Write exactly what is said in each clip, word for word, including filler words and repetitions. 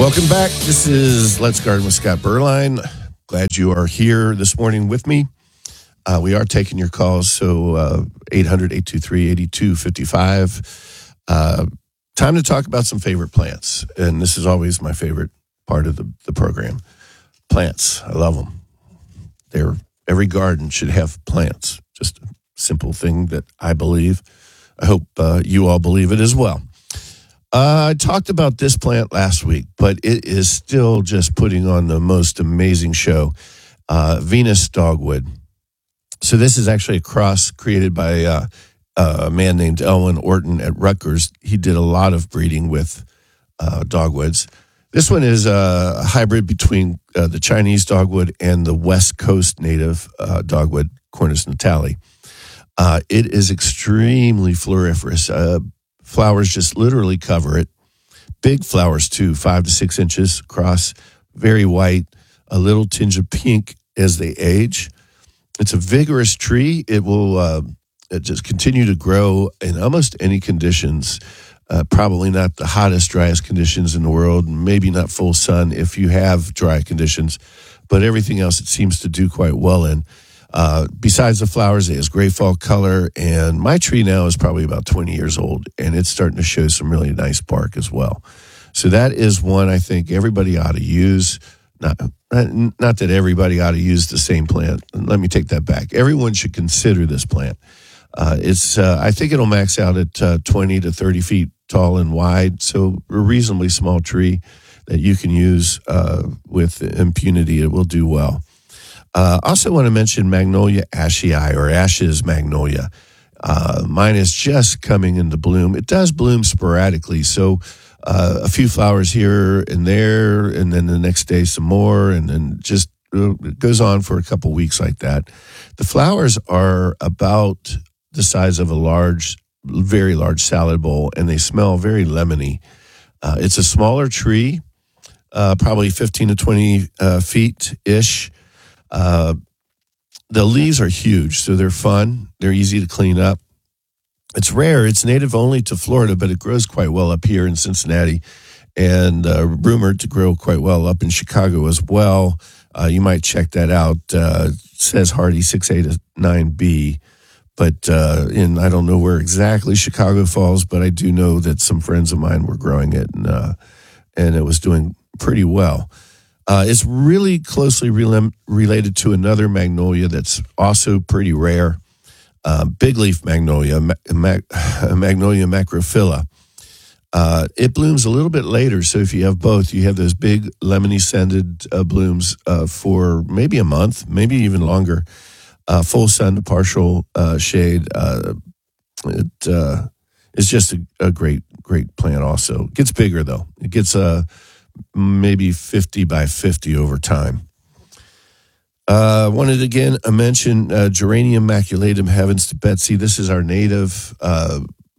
Welcome back. This is Let's Garden with Scott Berline. Glad you are here this morning with me. Uh, we are taking your calls, so uh, eight hundred, eight two three, eight two five five. Uh, time to talk about some favorite plants, and this is always my favorite part of the, the program. Plants, I love them. They're, every garden should have plants. Just a simple thing that I believe. I hope uh, you all believe it as well. Uh, I talked about this plant last week, but it is still just putting on the most amazing show. Uh, Venus dogwood. So this is actually a cross created by uh, a man named Elwin Orton at Rutgers. He did a lot of breeding with uh, dogwoods. This one is a hybrid between uh, the Chinese dogwood and the West Coast native uh, dogwood, Cornus natale. Uh, it is extremely floriferous. Uh, Flowers just literally cover it. Big flowers, too, five to six inches across, very white, a little tinge of pink as they age. It's a vigorous tree. It will uh, it just continue to grow in almost any conditions, uh, probably not the hottest, driest conditions in the world, maybe not full sun if you have dry conditions, but everything else it seems to do quite well in. Uh, besides the flowers, it has gray fall color, and my tree now is probably about twenty years old, and it's starting to show some really nice bark as well. So that is one I think everybody ought to use. Not, not, not that everybody ought to use the same plant. Let me take that back. Everyone should consider this plant. Uh, it's uh, I think it'll max out at uh, twenty to thirty feet tall and wide, so a reasonably small tree that you can use uh, with impunity. It will do well. I uh, also want to mention Magnolia ashii, or Ashes magnolia. Uh, mine is just coming into bloom. It does bloom sporadically, so uh, a few flowers here and there, and then the next day some more, and then just uh, it goes on for a couple weeks like that. The flowers are about the size of a large, very large salad bowl, and they smell very lemony. Uh, it's a smaller tree, uh, probably fifteen to twenty uh, feet-ish. Uh, the leaves are huge, so they're fun. They're easy to clean up. It's rare. It's native only to Florida, but it grows quite well up here in Cincinnati, and uh, rumored to grow quite well up in Chicago as well. Uh, you might check that out. Uh, it says hardy six A to nine B, but uh, in I don't know where exactly Chicago falls, but I do know that some friends of mine were growing it, and uh, and it was doing pretty well. Uh, it's really closely rel- related to another magnolia that's also pretty rare, uh, big leaf magnolia, ma- ma- Magnolia macrophylla. Uh, it blooms a little bit later, so if you have both, you have those big lemony-scented uh, blooms uh, for maybe a month, maybe even longer, uh, full sun to partial uh, shade. Uh, it uh, is just a, a great, great plant also. It gets bigger, though. It gets a... Uh, maybe fifty by fifty over time. I uh, wanted to again uh, mention uh, Geranium maculatum, heavens to Betsy. This is our native uh,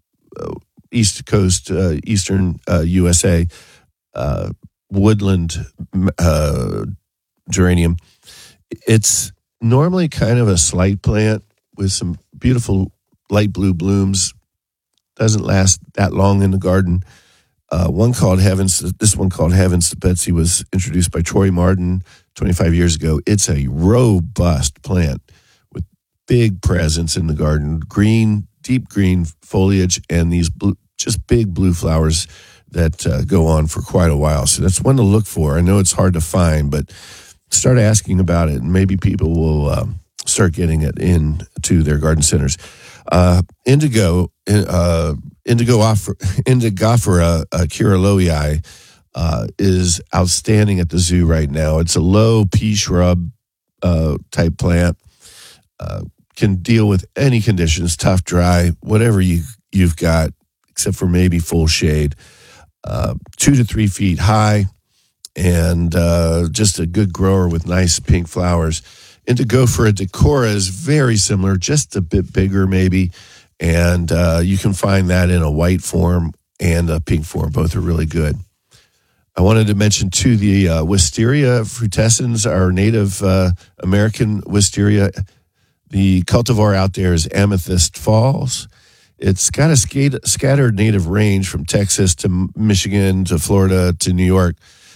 East Coast, uh, Eastern uh, U S A uh, woodland uh, geranium. It's normally kind of a slight plant with some beautiful light blue blooms. Doesn't last that long in the garden. Uh, one called Heavens, this one called Heavens to Betsy was introduced by Troy Martin twenty-five years ago. It's a robust plant with big presence in the garden, green, deep green foliage, and these blue, just big blue flowers that uh, go on for quite a while. So that's one to look for. I know it's hard to find, but start asking about it, and maybe people will uh, start getting it into their garden centers. Uh, indigo, uh, Indigofera, Indigofera uh, Kirillowii uh, is outstanding at the zoo right now. It's a low pea shrub uh, type plant. Uh, can deal with any conditions, tough, dry, whatever you, you've got, except for maybe full shade. Uh, two to three feet high, and uh, just a good grower with nice pink flowers. Indigofera decora is very similar, just a bit bigger maybe. And uh, you can find that in a white form and a pink form. Both are really good. I wanted to mention, too, the uh, Wisteria frutescens, our native uh, American wisteria. The cultivar out there is Amethyst Falls. It's got a scat- scattered native range from Texas to Michigan to Florida to New York.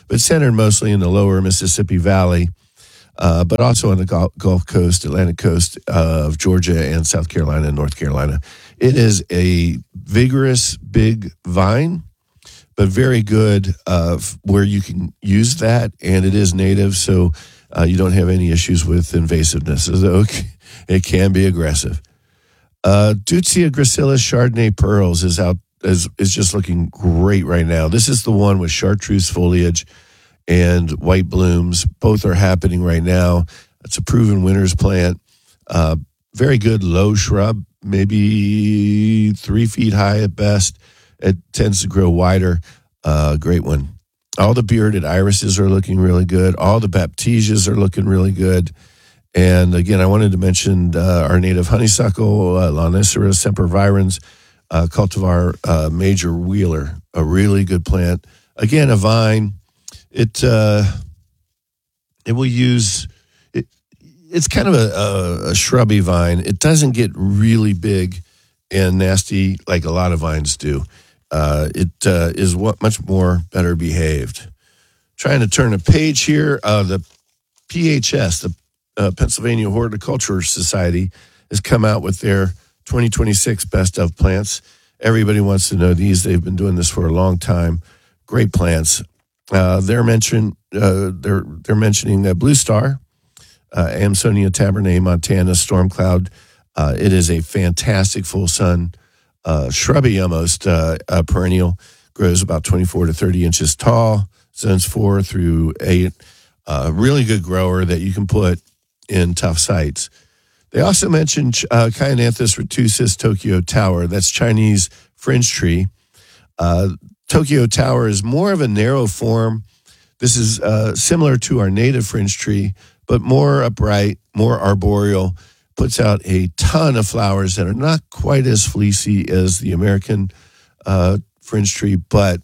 but centered mostly in the lower Mississippi Valley, uh, but also on the Gulf Coast, Atlantic coast of Georgia and South Carolina and North Carolina. It is a vigorous, big vine, but very good uh, where you can use that, and it is native, so uh, you don't have any issues with invasiveness, although it can be aggressive. Uh, Deutzia gracilis Chardonnay Pearls is out is is just looking great right now. This is the one with chartreuse foliage and white blooms. Both are happening right now. It's a proven winter's plant. Uh, very good low shrub, maybe three feet high at best. It tends to grow wider. Uh, great one. All the bearded irises are looking really good. All the baptisias are looking really good. And again, I wanted to mention uh, our native honeysuckle, uh, Lonicera sempervirens, uh, cultivar uh, major wheeler, a really good plant. Again, a vine. It uh, it will use. It, it's kind of a, a, a shrubby vine. It doesn't get really big and nasty like a lot of vines do. Uh, it uh, is what much more better behaved. Trying to turn a page here. Uh, the P H S, the uh, Pennsylvania Horticultural Society, has come out with their twenty twenty-six best of plants. Everybody wants to know these. They've been doing this for a long time. Great plants. Uh, they're mentioned. Uh, they're they're mentioning uh, Blue Star, uh, Amsonia tabernae montana Stormcloud. Uh, it is a fantastic full sun. Uh, shrubby almost uh, uh, perennial, grows about twenty-four to thirty inches tall, zones four through eight. Uh, really good grower that you can put in tough sites. They also mentioned uh, Chionanthus retusis Tokyo Tower. That's Chinese fringe tree. Uh, Tokyo Tower is more of a narrow form. This is uh, similar to our native fringe tree, but more upright, more arboreal. Puts out a ton of flowers that are not quite as fleecy as the American uh, fringe tree, but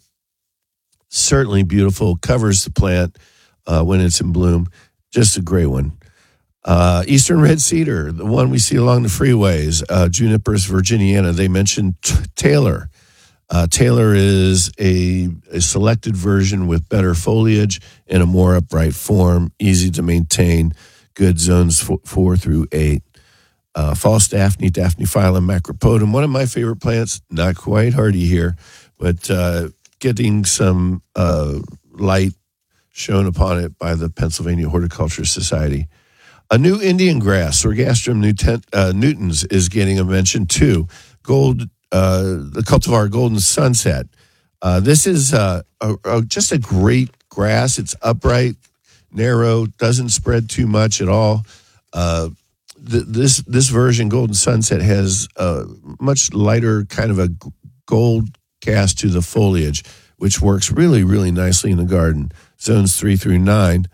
certainly beautiful. Covers the plant uh, when it's in bloom. Just a great one. Uh, Eastern red cedar, the one we see along the freeways, uh, Junipers virginiana. They mentioned t- Taylor. Uh, Taylor is a, a selected version with better foliage and a more upright form, easy to maintain, good zones f- four through eight. Uh, false Daphne, Daphne-phyllum macropodum, one of my favorite plants, not quite hardy here, but uh, getting some uh, light shown upon it by the Pennsylvania Horticultural Society. A new Indian grass, Orgastrum newten, uh, nutans, is getting a mention too. Gold, uh, the cultivar Golden Sunset. Uh, this is uh, a, a, just a great grass. It's upright, narrow, doesn't spread too much at all. Uh, This this version, Golden Sunset, has a much lighter kind of a gold cast to the foliage, which works really, really nicely in the garden. Zones three through nine.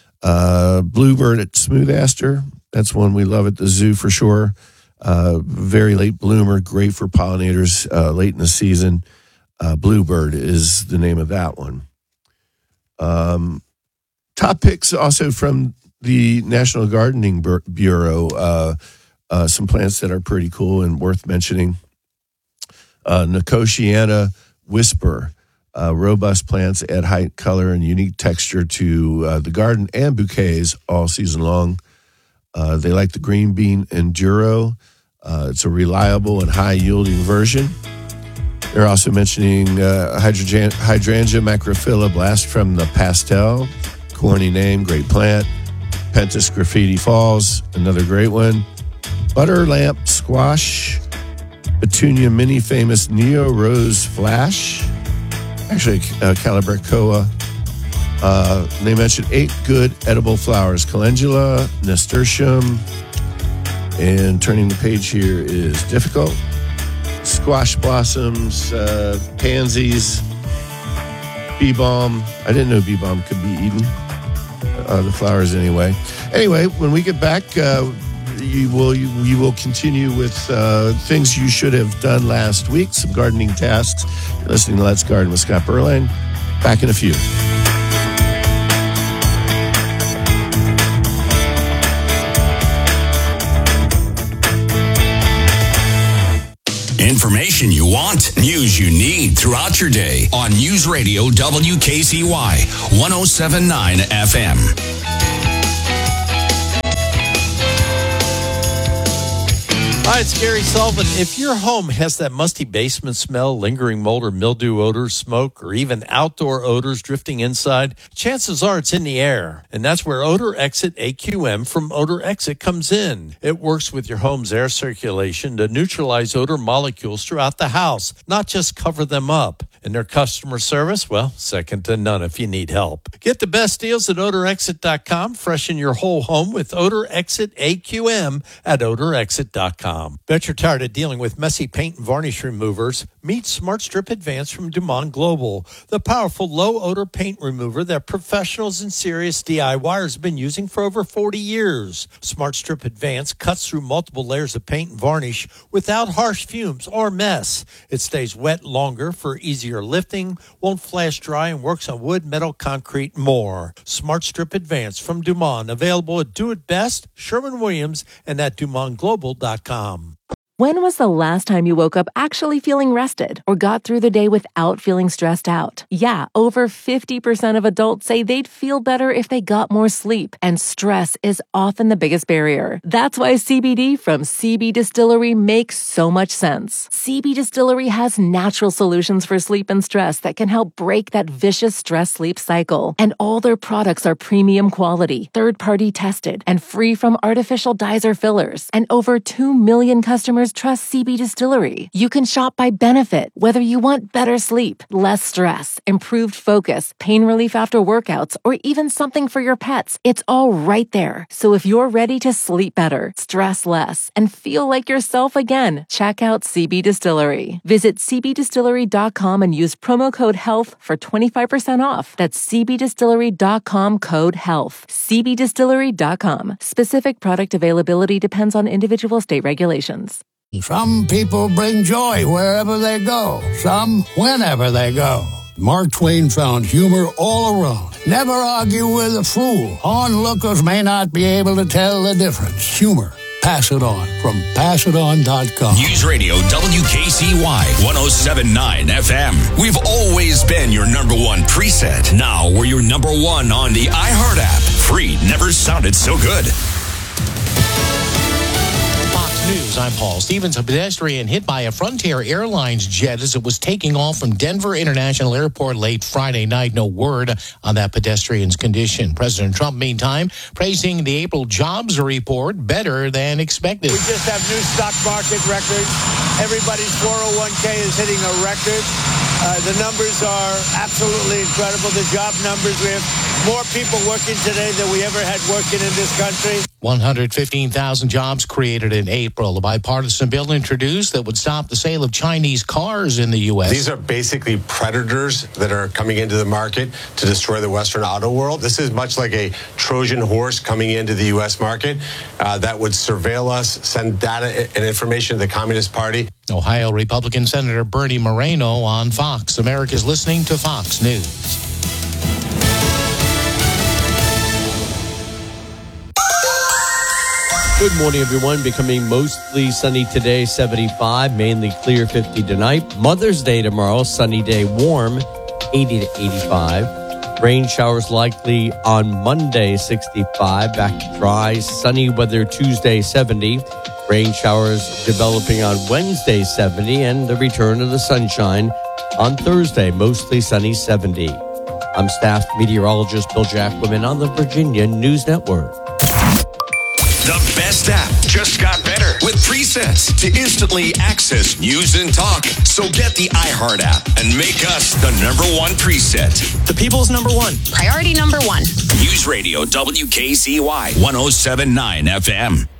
Uh, Bluebird at Smooth Aster, that's one we love at the zoo for sure. Uh, very late bloomer, great for pollinators uh, late in the season. Uh, Bluebird is the name of that one. Um, top picks also from the National Gardening Bureau, uh, uh, some plants that are pretty cool and worth mentioning. Uh, Nicotiana Whisper, uh, robust plants add height, color, and unique texture to uh, the garden and bouquets all season long. Uh, they like the green bean Enduro. Uh, it's a reliable and high-yielding version. They're also mentioning uh, Hydrangea, Hydrangea macrophylla blast from the pastel. Corny name, great plant. Pentas Graffiti Falls, another great one. Butter Lamp Squash, Petunia Mini Famous Neo Rose Flash, actually uh, Calibrachoa. Uh, they mentioned eight good edible flowers, Calendula, Nasturtium, and turning the page here is difficult. Squash blossoms, uh, pansies, bee balm. I didn't know bee balm could be eaten. Uh, the flowers anyway. Anyway, when we get back, uh, you will you, you will continue with uh, things you should have done last week, some gardening tasks. You're listening to Let's Garden with Scott Berline. Back in a few. Information you want, news you need throughout your day on News Radio W K C Y one oh seven point nine F M. Hi, it's Gary Sullivan. If your home has that musty basement smell, lingering mold or mildew odors, smoke, or even outdoor odors drifting inside, chances are it's in the air. And that's where Odor Exit A Q M from Odor Exit comes in. It works with your home's air circulation to neutralize odor molecules throughout the house, not just cover them up. And their customer service, well, second to none if you need help. Get the best deals at odor exit dot com. Freshen your whole home with Odor Exit A Q M at odor exit dot com. Bet you're tired of dealing with messy paint and varnish removers. Meet Smart Strip Advanced from Dumont Global, the powerful low-odor paint remover that professionals and serious DIYers have been using for over forty years. Smart Strip Advanced cuts through multiple layers of paint and varnish without harsh fumes or mess. It stays wet longer for easier lifting, won't flash dry, and works on wood, metal, concrete, and more. Smart Strip Advanced from Dumont, available at Do It Best, Sherwin-Williams, and at dumont global dot com. When was the last time you woke up actually feeling rested or got through the day without feeling stressed out? Yeah, over fifty percent of adults say they'd feel better if they got more sleep, and stress is often the biggest barrier. That's why C B D from C B Distillery makes so much sense. C B Distillery has natural solutions for sleep and stress that can help break that vicious stress-sleep cycle. And all their products are premium quality, third-party tested, and free from artificial dyes or fillers. And over two million customers trust C B Distillery. You can shop by benefit, whether you want better sleep, less stress, improved focus, pain relief after workouts, or even something for your pets. It's all right there. So if you're ready to sleep better, stress less, and feel like yourself again, check out C B Distillery. Visit c b distillery dot com and use promo code HEALTH for twenty-five percent off. That's c b distillery dot com code HEALTH. c b distillery dot com. Specific product availability depends on individual state regulations. Some people bring joy wherever they go, some whenever they go. Mark Twain found humor all around. Never argue with a fool. Onlookers may not be able to tell the difference. Humor. Pass it on from pass it on dot com. News Radio W K C Y one oh seven point nine F M. We've always been your number one preset. Now we're your number one on the iHeart app. Free never sounded so good. News, I'm Paul Stevens. A pedestrian hit by a Frontier Airlines jet as it was taking off from Denver International Airport late Friday night. No word on that pedestrian's condition. President Trump, meantime, praising the April jobs report better than expected. We just have new stock market records. Everybody's four oh one k is hitting a record. Uh, the numbers are absolutely incredible. The job numbers, we have more people working today than we ever had working in this country. one hundred fifteen thousand jobs created in April. A bipartisan bill introduced that would stop the sale of Chinese cars in the U S. These are basically predators that are coming into the market to destroy the Western auto world. This is much like a Trojan horse coming into the U S market uh, that would surveil us, send data and information to the Communist Party. Ohio Republican Senator Bernie Moreno on Fox. America's listening to Fox News. Good morning, everyone. Becoming mostly sunny today, seventy-five, mainly clear, fifty tonight. Mother's Day tomorrow, sunny day, warm, eighty to eighty-five. Rain showers likely on Monday, sixty-five. Back to dry, sunny weather Tuesday, seventy. Rain showers developing on Wednesday, seventy. And the return of the sunshine on Thursday, mostly sunny, seventy. I'm staff meteorologist Bill Jacquemin on the Virginia News Network. The best app just got better with presets to instantly access news and talk. So get the iHeart app and make us the number one preset. The people's number one. Priority number one. News Radio W K C Y one oh seven point nine F M.